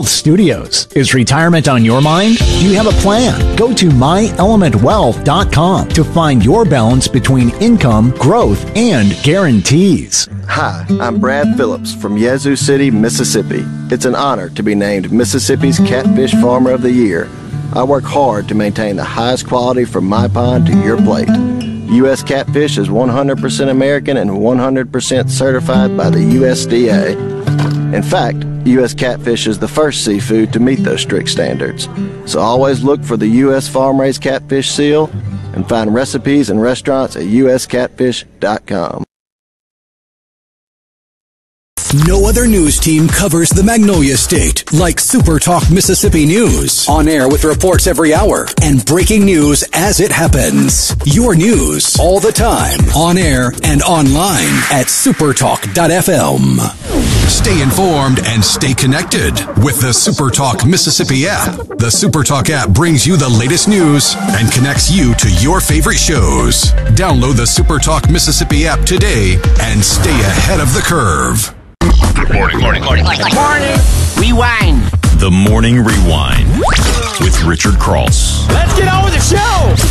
Studios. Is retirement on your mind? Do you have a plan? Go to myelementwealth.com to find your balance between income, growth, and guarantees. Hi, I'm Brad Phillips from Yazoo City, Mississippi. It's an honor to be named Mississippi's Catfish Farmer of the Year. I work hard to maintain the highest quality from my pond to your plate. U.S. Catfish is 100% American and 100% certified by the USDA. In fact, U.S. Catfish is the first seafood to meet those strict standards. So always look for the U.S. Farm-Raised Catfish seal and find recipes and restaurants at uscatfish.com. No other news team covers the Magnolia State like Super Talk Mississippi News. On air with reports every hour and breaking news as it happens. Your news all the time, on air and online at supertalk.fm. Stay informed and stay connected with the Super Talk Mississippi app. The Super Talk app brings you the latest news and connects you to your favorite shows. Download the Super Talk Mississippi app today and stay ahead of the curve. Good morning. Morning. Rewind. The Morning Rewind with Richard Cross. Let's get on with the show.